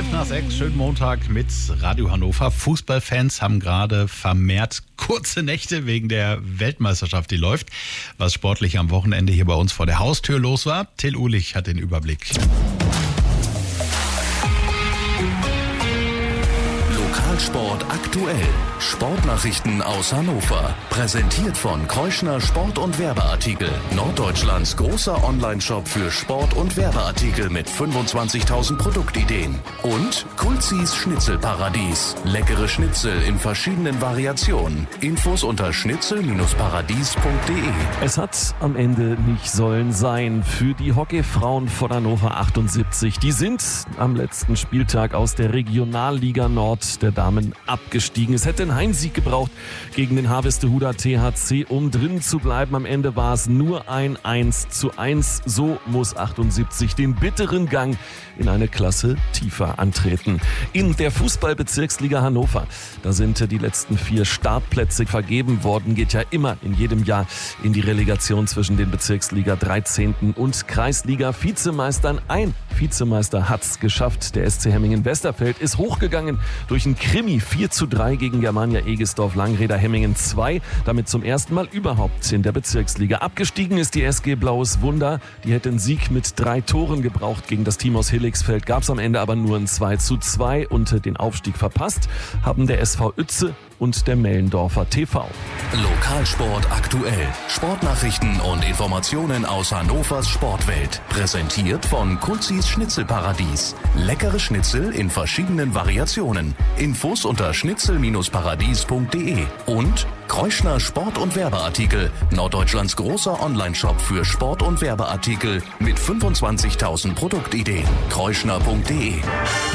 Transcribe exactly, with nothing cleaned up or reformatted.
Elf nach sechs, schönen Montag mit Radio Hannover. Fußballfans haben gerade vermehrt kurze Nächte wegen der Weltmeisterschaft, die läuft. Was sportlich am Wochenende hier bei uns vor der Haustür los war, Till Uhlich hat den Überblick. Lokalsport aktuell. Sportnachrichten aus Hannover. Präsentiert von Kreuschner Sport- und Werbeartikel. Norddeutschlands großer Onlineshop für Sport- und Werbeartikel mit fünfundzwanzigtausend Produktideen. Und Kulzis Schnitzelparadies. Leckere Schnitzel in verschiedenen Variationen. Infos unter schnitzel paradies punkt de. Es hat am Ende nicht sollen sein für die Hockeyfrauen von Hannover achtundsiebzig. Die sind am letzten Spieltag aus der Regionalliga Nord der Damen abgestiegen. Es hätte einen Heimsieg gebraucht gegen den Harvestehuder T H C, um drin zu bleiben. Am Ende war es nur ein eins zu eins. So muss achtundsiebzig den bitteren Gang in eine Klasse tiefer antreten. In der Fußballbezirksliga Hannover, da sind die letzten vier Startplätze vergeben worden. Geht ja immer in jedem Jahr in die Relegation zwischen den Bezirksliga dreizehnten und Kreisliga-Vizemeistern. Ein Vizemeister hat's geschafft. Der S C Hemmingen-Westerfeld ist hochgegangen durch ein Krimi vier zu drei gegen Germania Egesdorf-Langreder Hemmingen zwei. Damit zum ersten Mal überhaupt in der Bezirksliga. Abgestiegen ist die S G Blaues Wunder. Die hätte einen Sieg mit drei Toren gebraucht gegen das Team aus Hilligsfeld. Gab es am Ende aber nur ein zwei zu zwei und den Aufstieg verpasst haben der S V Uetze und der Mellendorfer T V. Lokalsport aktuell. Sportnachrichten und Informationen aus Hannovers Sportwelt. Präsentiert von Kulzis Schnitzelparadies. Leckere Schnitzel in verschiedenen Variationen. Infos unter schnitzel paradies punkt de. Und Kreuschner Sport- und Werbeartikel. Norddeutschlands großer Onlineshop für Sport- und Werbeartikel mit fünfundzwanzigtausend Produktideen. kreuschner punkt de.